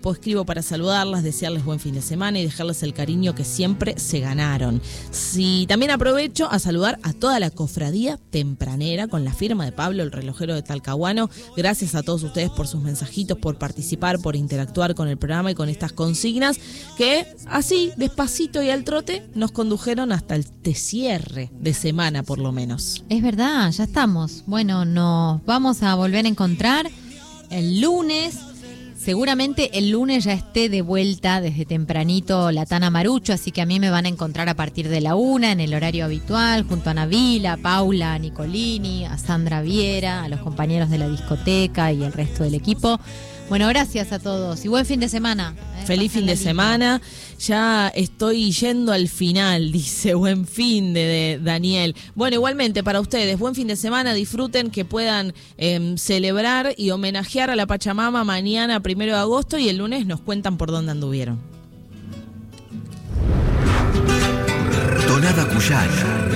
Escribo para saludarlas, desearles buen fin de semana y dejarles el cariño que siempre se ganaron. Sí, también aprovecho a saludar a toda la cofradía tempranera con la firma de Pablo, el relojero de Talcahuano. Gracias a todos ustedes por sus mensajitos, por participar, por interactuar con el programa y con estas consignas que así, despacito y al trote, nos condujeron hasta el cierre de semana por lo menos. Es verdad, ya estamos. Bueno, nos vamos a volver a encontrar el lunes. Seguramente el lunes ya esté de vuelta desde tempranito la Tana Marucho, así que a mí me van a encontrar a partir de la 1 en el horario habitual, junto a Navila, a Paula, a Nicolini, a Sandra Viera, a los compañeros de la discoteca y el resto del equipo. Bueno, gracias a todos y buen fin de semana. Feliz fin de semana. Ya estoy yendo al final, dice. Buen fin de Daniel. Bueno, igualmente para ustedes, buen fin de semana. Disfruten, que puedan celebrar y homenajear a la Pachamama mañana, 1 de agosto, y el lunes nos cuentan por dónde anduvieron. Tonada Cuyana.